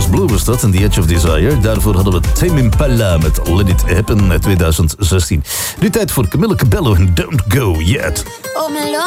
Blue was dat en The Edge of Desire. Daarvoor hadden we Tame Impala met Let It Happen uit 2016. Nu tijd voor Camilla Cabello en Don't Go Yet. Oh, my love.